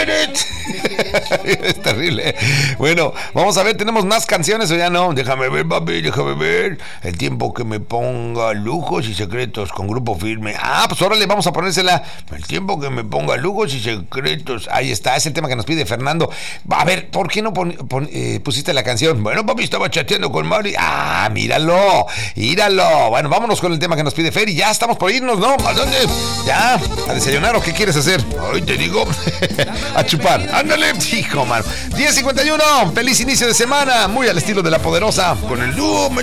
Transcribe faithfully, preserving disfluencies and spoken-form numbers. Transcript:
Es terrible. Bueno, vamos a ver, ¿tenemos más canciones o ya no? Déjame ver, papi, déjame ver. El tiempo que me ponga lujos y secretos con Grupo Firme. Ah, pues órale, vamos a ponérsela. El tiempo que me ponga lujos y secretos. Ahí está, es el tema que nos pide Fernando. A ver, ¿por qué no pon, pon, eh, pusiste la canción? Bueno, papi, estaba chateando con Mari. Ah, míralo, míralo. Bueno, vámonos con el tema que nos pide Fer y ya estamos por irnos, ¿no? ¿A dónde? ¿Ya? ¿A desayunar o qué quieres hacer? Hoy te digo, a chupar. Ándale, hijo, mano. diez cincuenta y uno, feliz inicio de semana, muy al estilo de La Poderosa, con el dúo.